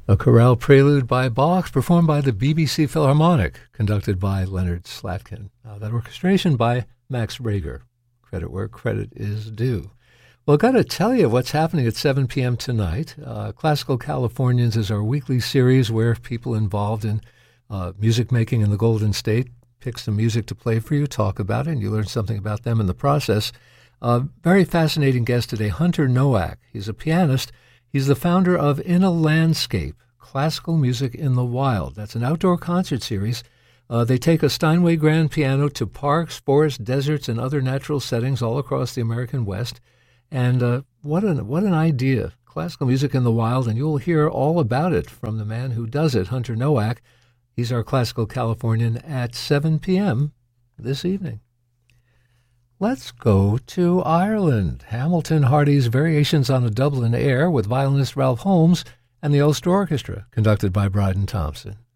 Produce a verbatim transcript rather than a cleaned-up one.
A chorale prelude by Bach, performed by the B B C Philharmonic, conducted by Leonard Slatkin. Uh, that orchestration by Max Reger. Credit where credit is due. Well, I've got to tell you what's happening at seven p.m. tonight. Uh, Classical Californians is our weekly series where people involved in uh, music making in the Golden State pick some music to play for you, talk about it, and you learn something about them in the process. Uh, very fascinating guest today, Hunter Nowak. He's a pianist. He's the founder of In a Landscape, Classical Music in the Wild. That's an outdoor concert series. Uh, they take a Steinway grand piano to parks, forests, deserts, and other natural settings all across the American West. And uh, what an what an idea, classical music in the wild, and you'll hear all about it from the man who does it, Hunter Nowak. He's our Classical Californian at seven p.m. this evening. Let's go to Ireland. Hamilton Hardy's Variations on a Dublin Air with violinist Ralph Holmes and the Ulster Orchestra, conducted by Bryden Thompson.